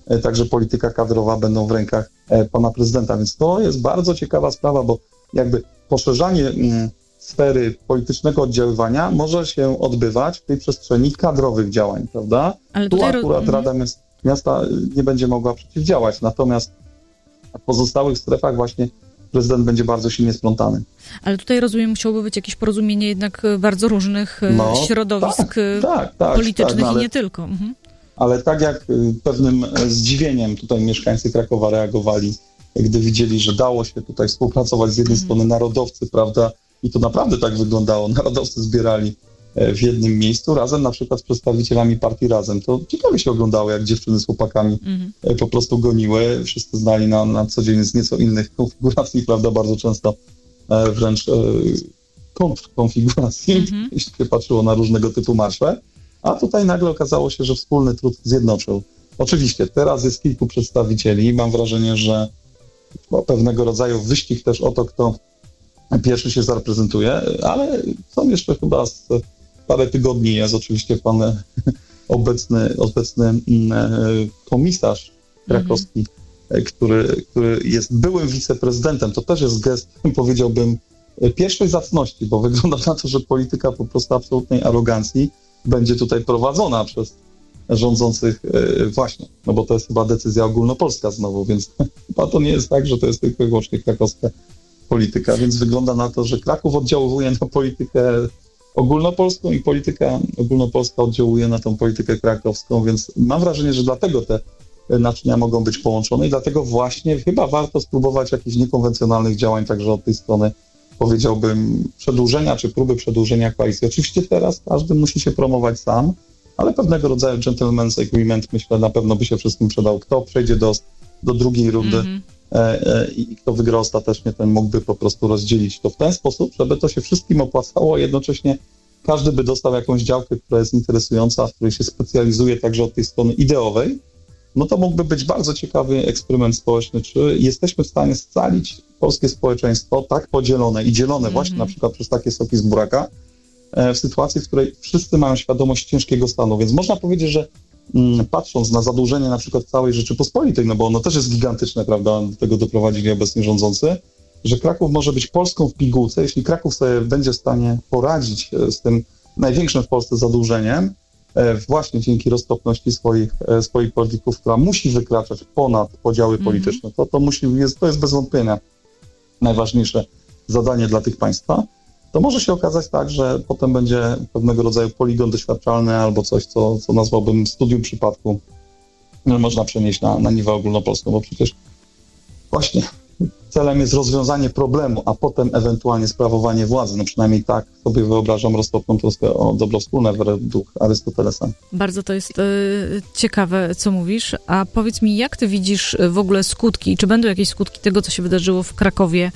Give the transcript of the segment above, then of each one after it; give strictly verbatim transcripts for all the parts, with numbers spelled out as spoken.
także polityka kadrowa będą w rękach pana prezydenta. Więc to jest bardzo ciekawa sprawa, bo jakby poszerzanie sfery politycznego oddziaływania może się odbywać w tej przestrzeni kadrowych działań, prawda? Ale tu akurat ro... Rada Miasta nie będzie mogła przeciwdziałać, natomiast w pozostałych strefach właśnie prezydent będzie bardzo silnie splątany. Ale tutaj, rozumiem, musiałoby być jakieś porozumienie jednak bardzo różnych no, środowisk tak, tak, tak, politycznych tak, no, ale, i nie tylko. Mhm. Ale tak jak pewnym zdziwieniem tutaj mieszkańcy Krakowa reagowali, gdy widzieli, że dało się tutaj współpracować z jednej mhm. strony narodowcy, prawda, i to naprawdę tak wyglądało. Narodowcy zbierali w jednym miejscu razem na przykład z przedstawicielami partii Razem. To ciekawie się oglądało, jak dziewczyny z chłopakami mm-hmm. po prostu goniły. Wszyscy znali na, na co dzień z nieco innych konfiguracji, prawda, bardzo często e, wręcz e, kontrkonfiguracji, mm-hmm. jeśli się patrzyło na różnego typu marsze. A tutaj nagle okazało się, że wspólny trud zjednoczył. Oczywiście teraz jest kilku przedstawicieli. Mam wrażenie, że no, pewnego rodzaju wyścig też o to, kto pierwszy się zareprezentuje, ale są jeszcze chyba z parę tygodni jest oczywiście pan obecny, obecny komisarz krakowski, mm-hmm. który, który jest byłym wiceprezydentem. To też jest gest, powiedziałbym, pierwszej zacności, bo wygląda na to, że polityka po prostu absolutnej arogancji będzie tutaj prowadzona przez rządzących właśnie, no bo to jest chyba decyzja ogólnopolska znowu, więc chyba to nie jest tak, że to jest tylko i wyłącznie krakowska polityka, więc wygląda na to, że Kraków oddziałuje na politykę ogólnopolską i polityka ogólnopolska oddziałuje na tą politykę krakowską, więc mam wrażenie, że dlatego te naczynia mogą być połączone i dlatego właśnie chyba warto spróbować jakichś niekonwencjonalnych działań także od tej strony, powiedziałbym, przedłużenia czy próby przedłużenia koalicji. Oczywiście teraz każdy musi się promować sam, ale pewnego rodzaju gentleman's agreement, myślę, na pewno by się wszystkim przydał. Kto przejdzie do, do drugiej rundy mm-hmm. e, e, i kto wygra ostatecznie, ten mógłby po prostu rozdzielić to w ten sposób, żeby to się wszystkim opłacało, a jednocześnie każdy by dostał jakąś działkę, która jest interesująca, w której się specjalizuje także od tej strony ideowej. No to mógłby być bardzo ciekawy eksperyment społeczny, czy jesteśmy w stanie scalić polskie społeczeństwo tak podzielone i dzielone mm-hmm. właśnie na przykład przez takie soki z buraka, w sytuacji, w której wszyscy mają świadomość ciężkiego stanu. Więc można powiedzieć, że mm, patrząc na zadłużenie na przykład całej Rzeczypospolitej, no bo ono też jest gigantyczne, prawda, do tego doprowadzili obecnie rządzący, że Kraków może być Polską w pigułce, jeśli Kraków sobie będzie w stanie poradzić z tym największym w Polsce zadłużeniem, właśnie dzięki roztropności swoich, swoich polityków, która musi wykraczać ponad podziały mm-hmm. polityczne. To, to, musi, jest, to jest bez wątpienia najważniejsze zadanie dla tych państwa. To może się okazać tak, że potem będzie pewnego rodzaju poligon doświadczalny albo coś, co, co nazwałbym studium przypadku, można przenieść na, na niwę ogólnopolską, bo przecież właśnie celem jest rozwiązanie problemu, a potem ewentualnie sprawowanie władzy. No przynajmniej tak sobie wyobrażam roztropną troskę o dobro wspólne według Arystotelesa. Bardzo to jest y, ciekawe, co mówisz. A powiedz mi, jak ty widzisz w ogóle skutki, czy będą jakieś skutki tego, co się wydarzyło w Krakowie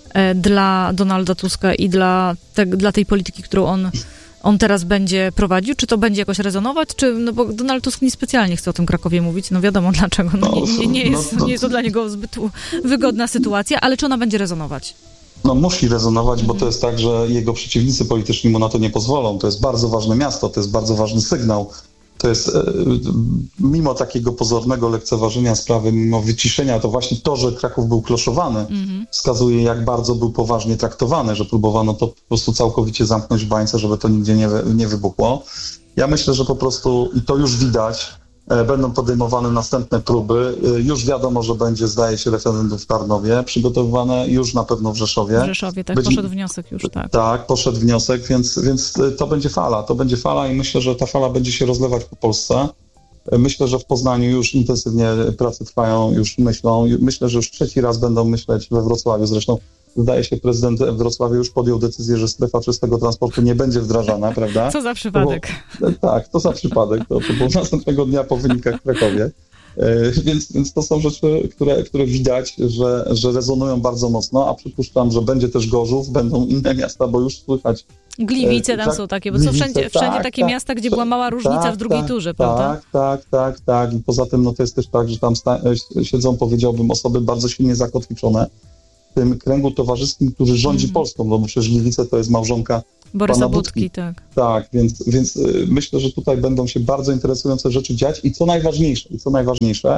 dla Donalda Tuska i dla, te, dla tej polityki, którą on, on teraz będzie prowadził? Czy to będzie jakoś rezonować? Czy, no bo Donald Tusk niespecjalnie chce o tym Krakowie mówić, no wiadomo dlaczego, no, nie, nie, nie, jest, nie jest to dla niego zbyt wygodna sytuacja, ale czy ona będzie rezonować? No musi rezonować, bo to jest tak, że jego przeciwnicy polityczni mu na to nie pozwolą. To jest bardzo ważne miasto, to jest bardzo ważny sygnał. To jest, mimo takiego pozornego lekceważenia sprawy, mimo wyciszenia, to właśnie to, że Kraków był kloszowany, mm-hmm. wskazuje, jak bardzo był poważnie traktowany, że próbowano to po prostu całkowicie zamknąć w bańce, żeby to nigdzie nie, nie wybuchło. Ja myślę, że po prostu, i to już widać, będą podejmowane następne próby. Już wiadomo, że będzie, zdaje się, referendum w Tarnowie, przygotowywane już na pewno w Rzeszowie. W Rzeszowie, tak, będzie, poszedł wniosek już, tak. Tak, poszedł wniosek, więc, więc to będzie fala, to będzie fala i myślę, że ta fala będzie się rozlewać po Polsce. Myślę, że w Poznaniu już intensywnie prace trwają, już myślą, myślę, że już trzeci raz będą myśleć we Wrocławiu, zresztą zdaje się, prezydent Wrocławia już podjął decyzję, że strefa czystego transportu nie będzie wdrażana, prawda? Co za przypadek. To było, tak, to za przypadek. To, to było następnego dnia po wynikach w Krakowie. E, więc, więc to są rzeczy, które, które widać, że, że rezonują bardzo mocno, a przypuszczam, że będzie też Gorzów, będą inne miasta, bo już słychać... Gliwice tam tak, są takie, bo co wszędzie, tak, wszędzie takie tak, miasta, gdzie była mała różnica tak, w drugiej tak, turze, prawda? Tak, tak, tak, tak. I poza tym no to jest też tak, że tam sta- siedzą, powiedziałbym, osoby bardzo silnie zakotwiczone w tym kręgu towarzyskim, który rządzi mm. Polską, no bo przecież Gliwice to jest małżonka Borysa Budki, tak. Tak, więc, więc myślę, że tutaj będą się bardzo interesujące rzeczy dziać i co najważniejsze, i co najważniejsze,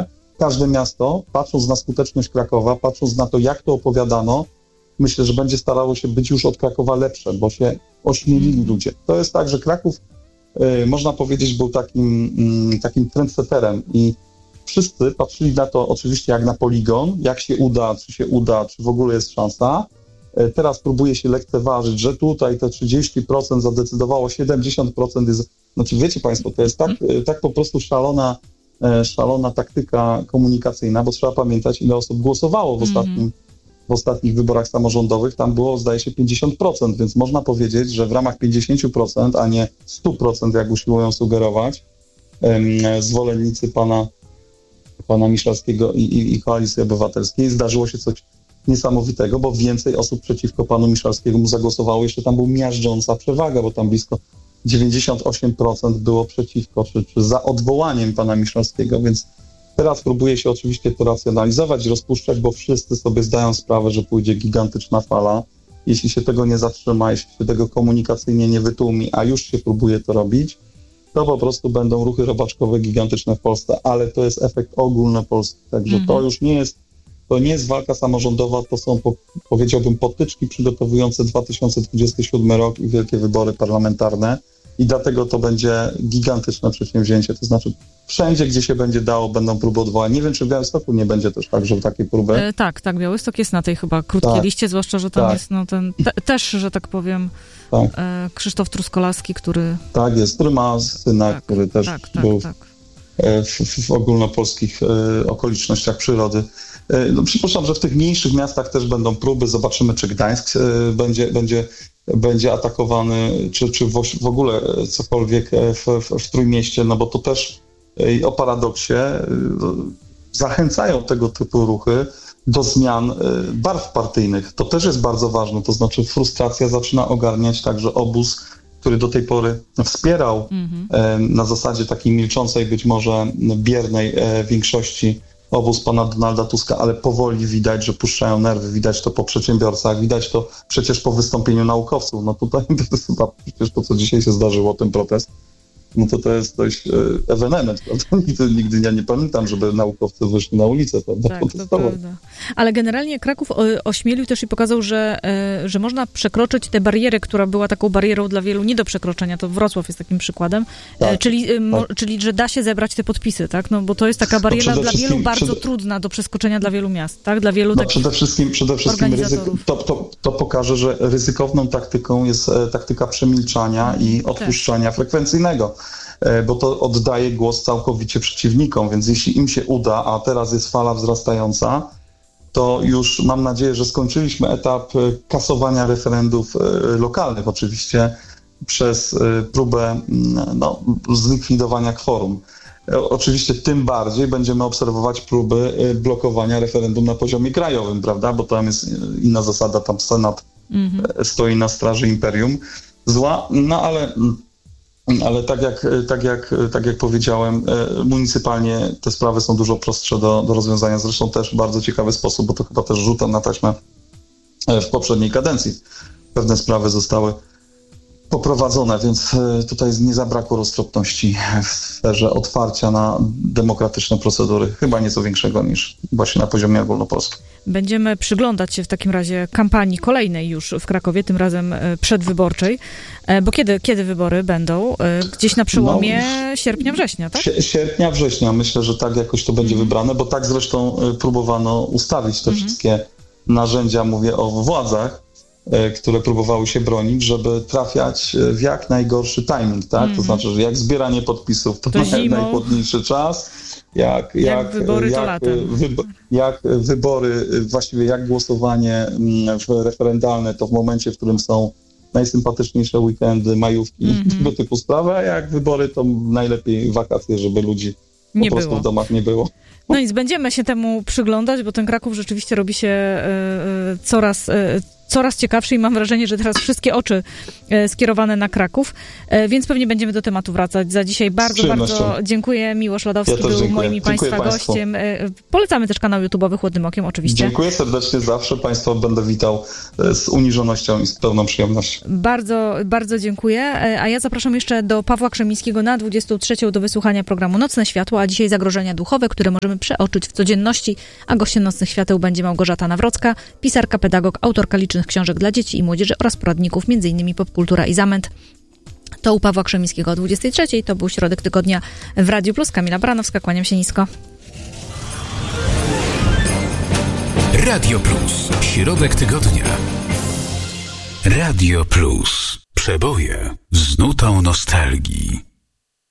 każde miasto, patrząc na skuteczność Krakowa, patrząc na to, jak to opowiadano, myślę, że będzie starało się być już od Krakowa lepsze, bo się ośmielili ludzie. To jest tak, że Kraków, y, można powiedzieć, był takim, y, takim trendsetterem i wszyscy patrzyli na to oczywiście jak na poligon, jak się uda, czy się uda, czy w ogóle jest szansa. Y, teraz próbuje się lekceważyć, że tutaj te trzydzieści procent zadecydowało, siedemdziesiąt procent jest... Znaczy wiecie Państwo, to jest tak, y, tak po prostu szalona, y, szalona taktyka komunikacyjna, bo trzeba pamiętać, ile osób głosowało w ostatnim mm. w ostatnich wyborach samorządowych, tam było, zdaje się, pięćdziesiąt procent, więc można powiedzieć, że w ramach pięćdziesiąt procent, a nie sto procent, jak usiłują sugerować, um, zwolennicy pana, pana Miszalskiego i, i, i Koalicji Obywatelskiej, zdarzyło się coś niesamowitego, bo więcej osób przeciwko panu Miszalskiemu zagłosowało, jeszcze tam była miażdżąca przewaga, bo tam blisko dziewięćdziesiąt osiem procent było przeciwko, czy, czy za odwołaniem pana Miszalskiego, więc teraz próbuje się oczywiście to racjonalizować, rozpuszczać, bo wszyscy sobie zdają sprawę, że pójdzie gigantyczna fala. Jeśli się tego nie zatrzyma, jeśli się tego komunikacyjnie nie wytłumi, a już się próbuje to robić, to po prostu będą ruchy robaczkowe gigantyczne w Polsce, ale to jest efekt ogólnopolski, także mm-hmm. to już nie jest, to nie jest walka samorządowa, to są, po, powiedziałbym, potyczki przygotowujące dwa tysiące dwudziesty siódmy rok i wielkie wybory parlamentarne. I dlatego to będzie gigantyczne przedsięwzięcie, to znaczy wszędzie, gdzie się będzie dało, będą próby odwołań. Nie wiem, czy w Białymstoku nie będzie też tak, że takiej próby. E, tak, tak, Białystok jest na tej chyba krótkiej tak. liście, zwłaszcza, że tam tak. jest no ten, te, też, że tak powiem, tak. E, Krzysztof Truskolaski, który... Tak jest, który ma syna, tak, który też tak, tak, był tak. W, w, w ogólnopolskich e, okolicznościach przyrody. E, no, przypuszczam, że w tych mniejszych miastach też będą próby, zobaczymy, czy Gdańsk e, będzie, będzie będzie atakowany, czy, czy w, w ogóle cokolwiek w, w, w Trójmieście, no bo to też o paradoksie zachęcają tego typu ruchy do zmian barw partyjnych. To też jest bardzo ważne, to znaczy frustracja zaczyna ogarniać także obóz, który do tej pory wspierał mm-hmm. na zasadzie takiej milczącej, być może biernej większości obóz pana Donalda Tuska, ale powoli widać, że puszczają nerwy, widać to po przedsiębiorcach, widać to przecież po wystąpieniu naukowców. No tutaj to jest chyba przecież to, co dzisiaj się zdarzyło, ten protest, no to to jest dość e, ewenement, prawda? Nigdy, nigdy ja nie pamiętam, żeby naukowcy wyszli na ulicę, prawda? Tak, to prawda. Ale generalnie Kraków ośmielił też i pokazał, że, e, że można przekroczyć tę barierę, która była taką barierą dla wielu nie do przekroczenia, to Wrocław jest takim przykładem, tak, e, czyli, tak. Mo, czyli że da się zebrać te podpisy, tak? No bo to jest taka bariera no dla wielu bardzo przede... trudna do przeskoczenia dla wielu miast, tak? Dla wielu no, takich przede wszystkim, przede wszystkim ryzyk, to, to, to pokaże, że ryzykowną taktyką jest e, taktyka przemilczania i odpuszczania tak. frekwencyjnego. Bo to oddaje głos całkowicie przeciwnikom, więc jeśli im się uda, a teraz jest fala wzrastająca, to już mam nadzieję, że skończyliśmy etap kasowania referendów lokalnych, oczywiście przez próbę no, zlikwidowania kworum. Oczywiście tym bardziej będziemy obserwować próby blokowania referendum na poziomie krajowym, prawda, bo tam jest inna zasada, tam Senat mm-hmm. stoi na straży imperium zła, no ale... Ale tak jak, tak, jak, tak jak powiedziałem, municypalnie te sprawy są dużo prostsze do, do rozwiązania. Zresztą też w bardzo ciekawy sposób, bo to chyba też rzutem na taśmę w poprzedniej kadencji. Pewne sprawy zostały poprowadzone, więc tutaj nie zabrakło roztropności w sferze otwarcia na demokratyczne procedury. Chyba nieco większego niż właśnie na poziomie ogólnopolskim. Będziemy przyglądać się w takim razie kampanii kolejnej już w Krakowie, tym razem przedwyborczej, bo kiedy, kiedy wybory będą? Gdzieś na przełomie no, sierpnia, września, tak? Sierpnia, września. Myślę, że tak jakoś to będzie mm. wybrane, bo tak zresztą próbowano ustawić te mm. wszystkie narzędzia, mówię o władzach, które próbowały się bronić, żeby trafiać w jak najgorszy timing, tak? Mm. To znaczy, że jak zbieranie podpisów to, to naj, najchłodniejszy czas, jak, jak, jak wybory jak, to latem. Wybo- jak wybory, właściwie jak głosowanie referendalne to w momencie, w którym są najsympatyczniejsze weekendy, majówki, mm-hmm. tego typu sprawy, a jak wybory to najlepiej wakacje, żeby ludzi po nie prostu było. w domach nie było. No nic, będziemy się temu przyglądać, bo ten Kraków rzeczywiście robi się y, y, coraz... Y, coraz ciekawszy i mam wrażenie, że teraz wszystkie oczy e, skierowane na Kraków, e, więc pewnie będziemy do tematu wracać. Za dzisiaj bardzo, bardzo dziękuję. Miłosz Lodowski ja był dziękuję. moim i dziękuję Państwa Państwu. gościem. E, polecamy też kanał YouTube'owy Chłodnym Okiem, oczywiście. Dziękuję serdecznie zawsze. Państwa będę witał z uniżonością i z pełną przyjemnością. Bardzo, bardzo dziękuję. A ja zapraszam jeszcze do Pawła Krzemińskiego na dwudziestą trzecią do wysłuchania programu Nocne Światło, a dzisiaj zagrożenia duchowe, które możemy przeoczyć w codzienności, a gościem Nocnych Świateł będzie Małgorzata Nawrocka, pisarka, pedagog, autorka licznych książek dla dzieci i młodzieży oraz poradników, między innymi Popkultura i Zamęt. To u Pawła Krzemińskiego o dwudziestej trzeciej. To był środek tygodnia w Radiu Plus. Kamila Baranowska, kłaniam się nisko. Radio Plus. Środek tygodnia. Radio Plus. Przeboje z nutą nostalgii.